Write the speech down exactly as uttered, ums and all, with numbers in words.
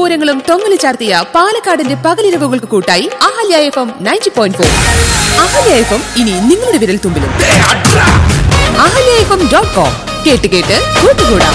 പൂരങ്ങളും തൊങ്ങലു ചാർത്തിയ പാലക്കാടിന്റെ പകലിരവുകൾക്ക് കൂട്ടായി Ahalya F M ninety point four. Ahalya F M ഇനി നിങ്ങളുടെ വിരൽ തുമ്പിലും. Ahalya F M dot com കേട്ട് കേട്ട് കൂട്ടുകൂടാം.